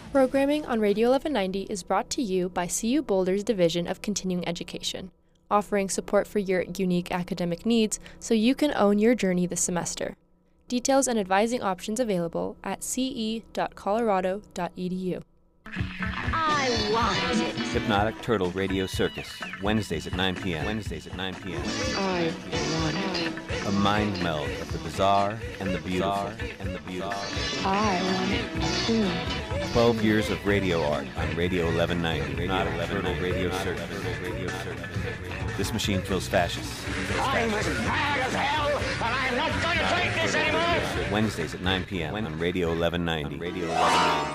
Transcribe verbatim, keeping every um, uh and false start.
Programming on Radio eleven ninety is brought to you by C U Boulder's Division of Continuing Education, offering support for your unique academic needs so you can own your journey this semester. Details and advising options available at c e dot colorado dot e d u. I want it. Hypnotic Turtle Radio Circus, Wednesdays at nine p m Wednesdays at nine p m I want it. A mind meld of the bizarre and the beautiful. and the beautiful. I want it too. Twelve years of radio art on Radio eleven ninety. Radio eleven ninety Radio Circus. Radio Circus. This machine kills fascists. I'm as mad as hell, and I'm not going to take this anymore. Wednesdays at nine p m on Radio eleven ninety. Radio eleven ninety.